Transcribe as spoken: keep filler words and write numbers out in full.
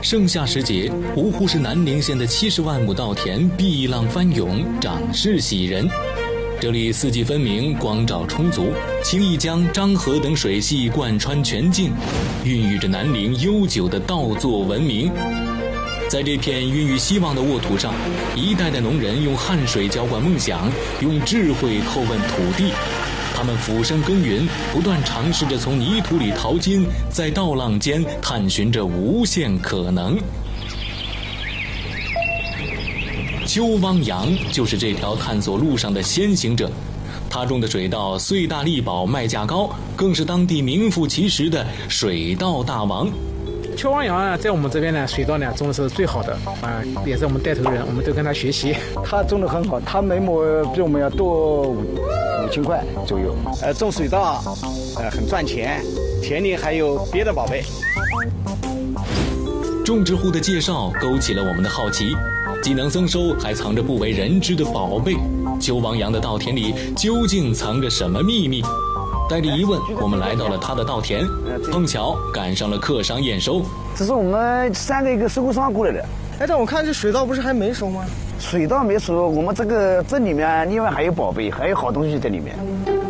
盛夏时节，芜湖是南陵县的七十万亩稻田碧浪翻涌，长势喜人。这里四季分明，光照充足，清义江、漳河等水系贯穿全境，孕育着南陵悠久的稻作文明。在这片孕育希望的沃土上，一代代农人用汗水浇灌梦想，用智慧叩问土地。他们俯身耕耘，不断尝试着从泥土里淘金，在稻浪间探寻着无限可能。邱汪洋就是这条探索路上的先行者，他种的水稻穗大力饱，卖价高，更是当地名副其实的水稻大王。 邱汪洋呢，在我们这边呢，水稻呢种的是最好的啊、呃，也是我们带头人，我们都跟他学习。 他种的很好，他每亩比我们要多五五千块左右。 呃，种水稻，呃，很赚钱，田里还有别的宝贝。 种植户的介绍勾起了我们的好奇，既能增收，还藏着不为人知的宝贝。邱汪洋的稻田里究竟藏着什么秘密？带着疑问，我们来到了他的稻田，碰巧赶上了客商验收。 这是我们三个一个收购商过来的。 哎，但我看这水稻不是还没熟吗？ 水稻没熟，我们这个这里面另外还有宝贝，还有好东西在里面。